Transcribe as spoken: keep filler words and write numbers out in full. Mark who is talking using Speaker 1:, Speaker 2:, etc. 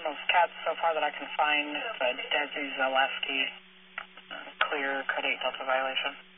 Speaker 1: those cats so far that I can find, but Desi's a lefty. Uh, clear code eight Delta violation.